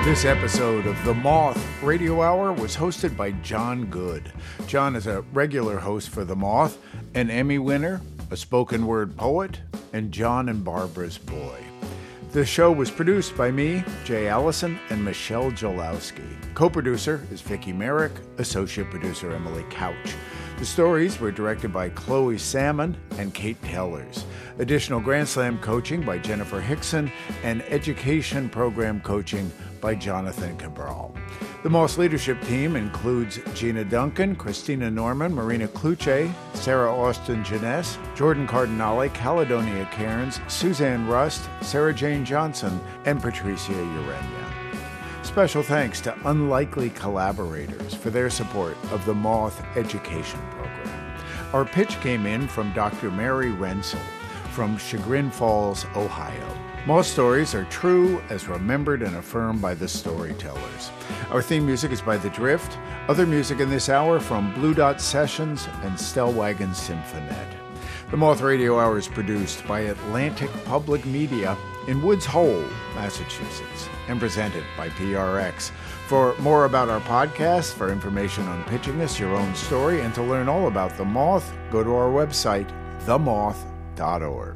This episode of The Moth Radio Hour was hosted by John Good. John is a regular host for The Moth, an Emmy winner, a spoken word poet, and John and Barbara's boy. The show was produced by me, Jay Allison, and Michelle Jolowski. Co-producer is Vicki Merrick, associate producer Emily Couch. The stories were directed by Chloe Salmon and Kate Tellers. Additional Grand Slam coaching by Jennifer Hickson and education program coaching by Jonathan Cabral. The Moss leadership team includes Gina Duncan, Christina Norman, Marina Kluche, Sarah Austin Jeunesse, Jordan Cardinale, Caledonia Cairns, Suzanne Rust, Sarah Jane Johnson, and Patricia Urenia. Special thanks to unlikely collaborators for their support of the Moth Education Program. Our pitch came in from Dr. Mary Rensel from Chagrin Falls, Ohio. Moth stories are true as remembered and affirmed by the storytellers. Our theme music is by The Drift. Other music in this hour from Blue Dot Sessions and Stellwagen Symphonet. The Moth Radio Hour is produced by Atlantic Public Media in Woods Hole, Massachusetts, and presented by PRX. For more about our podcast, for information on pitching us your own story, and to learn all about The Moth, go to our website, themoth.org.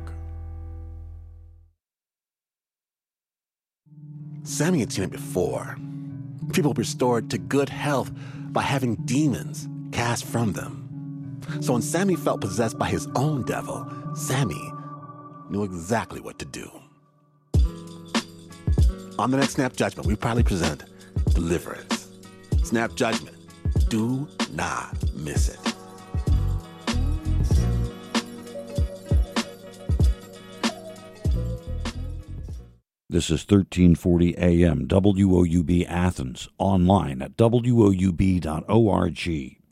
Sammy had seen it before. People restored to good health by having demons cast from them. So when Sammy felt possessed by his own devil, Sammy knew exactly what to do. On the next Snap Judgment, we proudly present Deliverance. Snap Judgment. Do not miss it. This is 1340 AM WOUB Athens, online at woub.org.